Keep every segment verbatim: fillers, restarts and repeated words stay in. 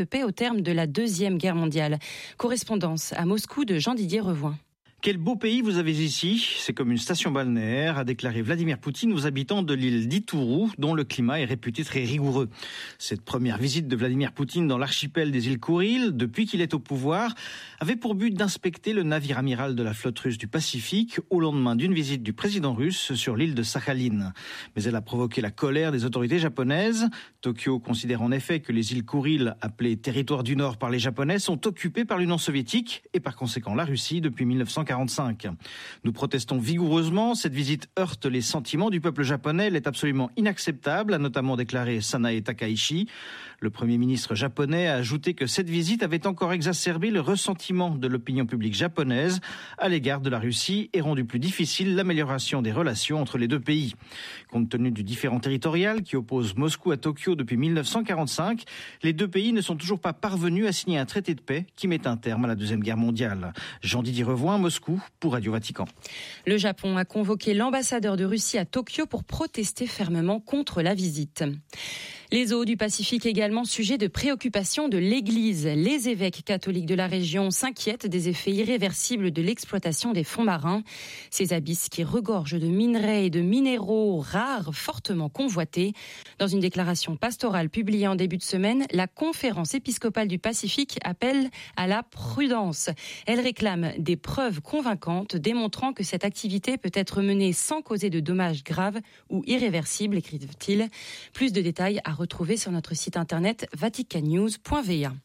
de paix au terme de la Deuxième Guerre mondiale. Correspondance à Moscou de Jean-Didier Revoin. Quel beau pays vous avez ici, c'est comme une station balnéaire, a déclaré Vladimir Poutine aux habitants de l'île d'Itourou, dont le climat est réputé très rigoureux. Cette première visite de Vladimir Poutine dans l'archipel des îles Kouriles, depuis qu'il est au pouvoir, avait pour but d'inspecter le navire amiral de la flotte russe du Pacifique au lendemain d'une visite du président russe sur l'île de Sakhaline. Mais elle a provoqué la colère des autorités japonaises. Tokyo considère en effet que les îles Kouriles, appelées territoire du Nord par les Japonais, sont occupées par l'Union soviétique et par conséquent la Russie depuis mille neuf cent quarante-cinq. Nous protestons vigoureusement. Cette visite heurte les sentiments du peuple japonais. Elle est absolument inacceptable, a notamment déclaré Sanae Takaichi. Le Premier ministre japonais a ajouté que cette visite avait encore exacerbé le ressentiment de l'opinion publique japonaise à l'égard de la Russie et rendu plus difficile l'amélioration des relations entre les deux pays. Compte tenu du différend territorial qui oppose Moscou à Tokyo depuis mille neuf cent quarante-cinq, les deux pays ne sont toujours pas parvenus à signer un traité de paix qui met un terme à la Deuxième Guerre mondiale. Jean-Didier Revoin, Moscou, pour Radio Vatican. Le Japon a convoqué l'ambassadeur de Russie à Tokyo pour protester fermement contre la visite. Les eaux du Pacifique également sujet de préoccupation de l'Église. Les évêques catholiques de la région s'inquiètent des effets irréversibles de l'exploitation des fonds marins. Ces abysses qui regorgent de minerais et de minéraux rares fortement convoités. Dans une déclaration pastorale publiée en début de semaine, la conférence épiscopale du Pacifique appelle à la prudence. Elle réclame des preuves convaincantes démontrant que cette activité peut être menée sans causer de dommages graves ou irréversibles, écrivent-ils. Plus de détails à retrouver sur notre site internet vatican news point v a.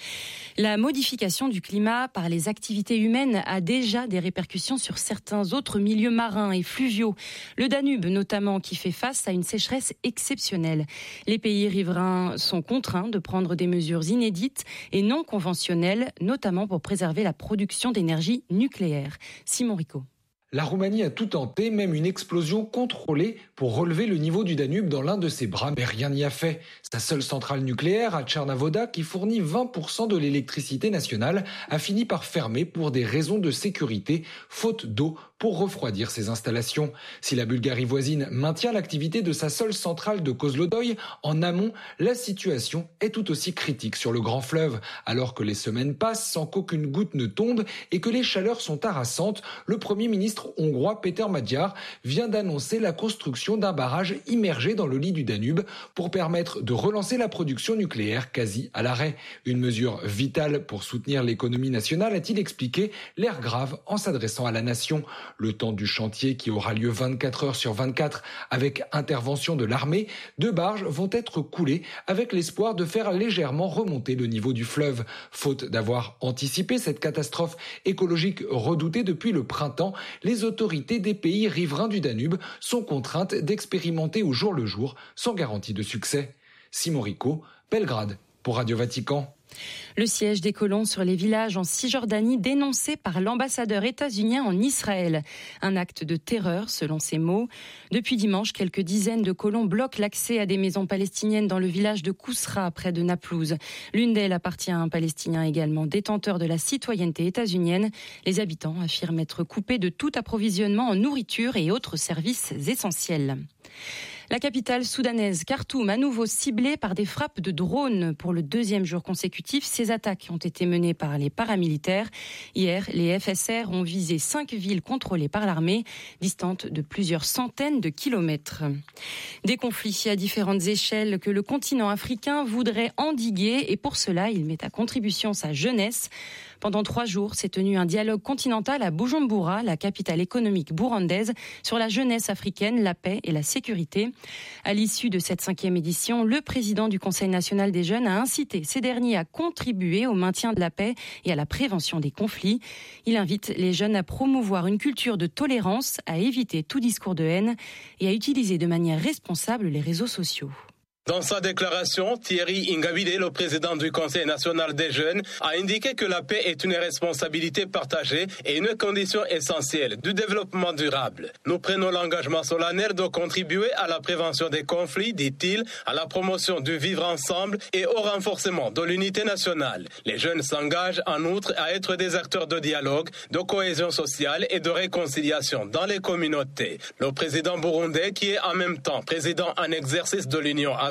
La modification du climat par les activités humaines a déjà des répercussions sur certains autres milieux marins et fluviaux. Le Danube notamment, qui fait face à une sécheresse exceptionnelle. Les pays riverains sont contraints de prendre des mesures inédites et non conventionnelles, notamment pour préserver la production d'énergie nucléaire. Simon Rico. La Roumanie a tout tenté, même une explosion contrôlée pour relever le niveau du Danube dans l'un de ses bras, mais rien n'y a fait. Sa seule centrale nucléaire à Tchernavoda, qui fournit vingt pour cent de l'électricité nationale, a fini par fermer pour des raisons de sécurité, faute d'eau pour refroidir ses installations. Si la Bulgarie voisine maintient l'activité de sa seule centrale de Kozlodoï, en amont, la situation est tout aussi critique sur le grand fleuve. Alors que les semaines passent sans qu'aucune goutte ne tombe et que les chaleurs sont harassantes, le Premier ministre hongrois Péter Magyar vient d'annoncer la construction d'un barrage immergé dans le lit du Danube pour permettre de relancer la production nucléaire quasi à l'arrêt. Une mesure vitale pour soutenir l'économie nationale, a-t-il expliqué, l'air grave en s'adressant à la nation. Le temps du chantier qui aura lieu vingt-quatre heures sur vingt-quatre avec intervention de l'armée, deux barges vont être coulées avec l'espoir de faire légèrement remonter le niveau du fleuve. Faute d'avoir anticipé cette catastrophe écologique redoutée depuis le printemps, les autorités des pays riverains du Danube sont contraintes d'expérimenter au jour le jour sans garantie de succès. Simon Rico, Belgrade, pour Radio Vatican. Le siège des colons sur les villages en Cisjordanie dénoncé par l'ambassadeur états-unien en Israël. Un acte de terreur, selon ses mots. Depuis dimanche, quelques dizaines de colons bloquent l'accès à des maisons palestiniennes dans le village de Kousra, près de Naplouse. L'une d'elles appartient à un Palestinien également détenteur de la citoyenneté états-unienne. Les habitants affirment être coupés de tout approvisionnement en nourriture et autres services essentiels. La capitale soudanaise, Khartoum, à nouveau ciblée par des frappes de drones pour le deuxième jour consécutif. Ces attaques ont été menées par les paramilitaires. Hier, les F S R ont visé cinq villes contrôlées par l'armée, distantes de plusieurs centaines de kilomètres. Des conflits à différentes échelles que le continent africain voudrait endiguer et pour cela, il met à contribution sa jeunesse. Pendant trois jours, s'est tenu un dialogue continental à Bujumbura, la capitale économique burundaise, sur la jeunesse africaine, la paix et la sécurité. À l'issue de cette cinquième édition, le président du Conseil national des jeunes a incité ces derniers à contribuer au maintien de la paix et à la prévention des conflits. Il invite les jeunes à promouvoir une culture de tolérance, à éviter tout discours de haine et à utiliser de manière responsable les réseaux sociaux. Dans sa déclaration, Thierry Ingabire, le président du Conseil national des jeunes, a indiqué que la paix est une responsabilité partagée et une condition essentielle du développement durable. Nous prenons l'engagement solennel de contribuer à la prévention des conflits, dit-il, à la promotion du vivre ensemble et au renforcement de l'unité nationale. Les jeunes s'engagent en outre à être des acteurs de dialogue, de cohésion sociale et de réconciliation dans les communautés. Le président burundais, qui est en même temps président en exercice de l'Union africaine,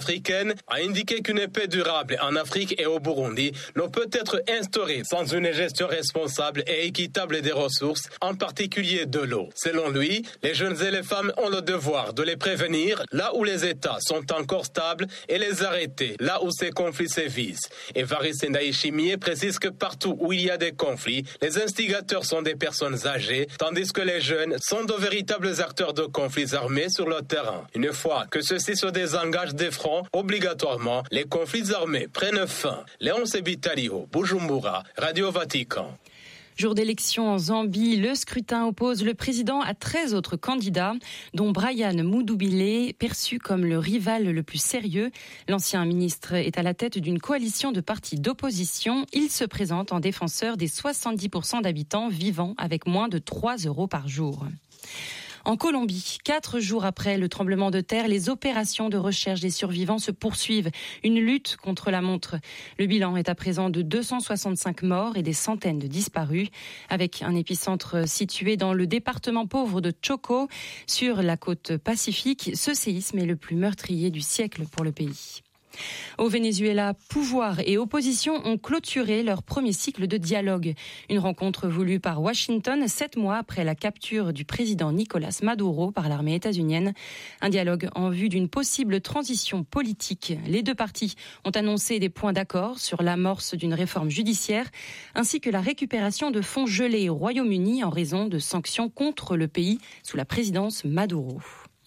africaine a indiqué qu'une paix durable en Afrique et au Burundi ne peut être instaurée sans une gestion responsable et équitable des ressources, en particulier de l'eau. Selon lui, les jeunes et les femmes ont le devoir de les prévenir là où les États sont encore stables et les arrêter là où ces conflits sévissent. Évariste Ndayishimiye précise que partout où il y a des conflits, les instigateurs sont des personnes âgées, tandis que les jeunes sont de véritables acteurs de conflits armés sur le terrain. Une fois que ceux-ci se désengagent des fronts, obligatoirement, les conflits armés prennent fin. Léon Sebitalio, Bujumbura, Radio Vatican. Jour d'élection en Zambie, le scrutin oppose le président à treize autres candidats, dont Brian Mudubile, perçu comme le rival le plus sérieux. L'ancien ministre est à la tête d'une coalition de partis d'opposition. Il se présente en défenseur des soixante-dix pour cent d'habitants vivant avec moins de trois euros par jour. En Colombie, quatre jours après le tremblement de terre, les opérations de recherche des survivants se poursuivent. Une lutte contre la montre. Le bilan est à présent de deux cent soixante-cinq morts et des centaines de disparus. Avec un épicentre situé dans le département pauvre de Choco, sur la côte pacifique, ce séisme est le plus meurtrier du siècle pour le pays. Au Venezuela, pouvoir et opposition ont clôturé leur premier cycle de dialogue. Une rencontre voulue par Washington sept mois après la capture du président Nicolás Maduro par l'armée états-unienne. Un dialogue en vue d'une possible transition politique. Les deux parties ont annoncé des points d'accord sur l'amorce d'une réforme judiciaire ainsi que la récupération de fonds gelés au Royaume-Uni en raison de sanctions contre le pays sous la présidence Maduro.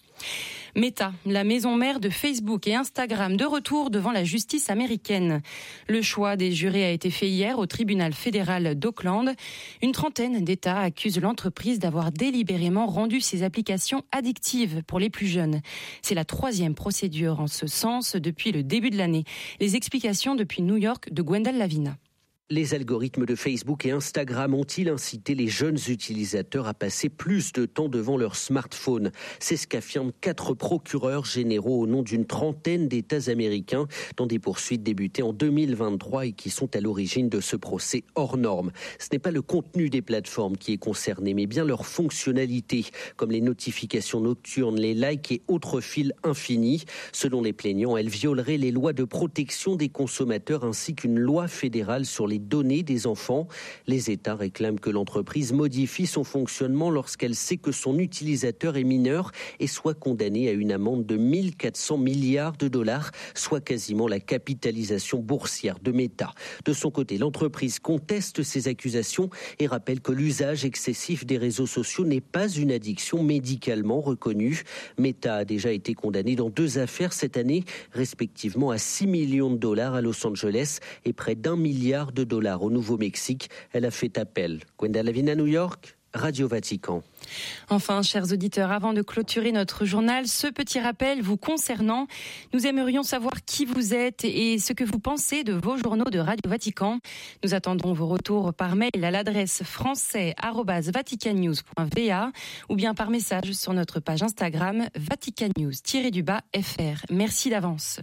Meta, la maison mère de Facebook et Instagram, de retour devant la justice américaine. Le choix des jurés a été fait hier au tribunal fédéral d'Auckland. Une trentaine d'États accusent l'entreprise d'avoir délibérément rendu ses applications addictives pour les plus jeunes. C'est la troisième procédure en ce sens depuis le début de l'année. Les explications depuis New York de Gwendal Lavina. Les algorithmes de Facebook et Instagram ont-ils incité les jeunes utilisateurs à passer plus de temps devant leur smartphone ? C'est ce qu'affirment quatre procureurs généraux au nom d'une trentaine d'États américains dans des poursuites débutées en deux mille vingt-trois et qui sont à l'origine de ce procès hors norme. Ce n'est pas le contenu des plateformes qui est concerné, mais bien leur fonctionnalité, comme les notifications nocturnes, les likes et autres fils infinis. Selon les plaignants, elles violeraient les lois de protection des consommateurs ainsi qu'une loi fédérale sur les données des enfants. Les États réclament que l'entreprise modifie son fonctionnement lorsqu'elle sait que son utilisateur est mineur et soit condamnée à une amende de mille quatre cents milliards de dollars, soit quasiment la capitalisation boursière de Meta. De son côté, l'entreprise conteste ces accusations et rappelle que l'usage excessif des réseaux sociaux n'est pas une addiction médicalement reconnue. Meta a déjà été condamnée dans deux affaires cette année, respectivement à six millions de dollars à Los Angeles et près d'un milliard de dollars au Nouveau-Mexique. Elle a fait appel. Gwendal Lavina, New York, Radio Vatican. Enfin, chers auditeurs, avant de clôturer notre journal, ce petit rappel vous concernant. Nous aimerions savoir qui vous êtes et ce que vous pensez de vos journaux de Radio Vatican. Nous attendons vos retours par mail à l'adresse français arobase vaticannews point v a ou bien par message sur notre page Instagram vaticannews-du-bas F R. Merci d'avance.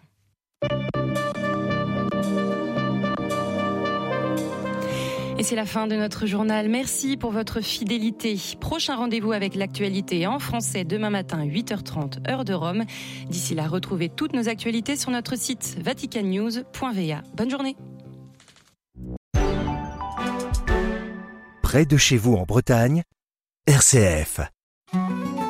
Et c'est la fin de notre journal. Merci pour votre fidélité. Prochain rendez-vous avec l'actualité en français demain matin, huit heures trente, heure de Rome. D'ici là, retrouvez toutes nos actualités sur notre site vaticannews point v a. Bonne journée. Près de chez vous en Bretagne, R C F.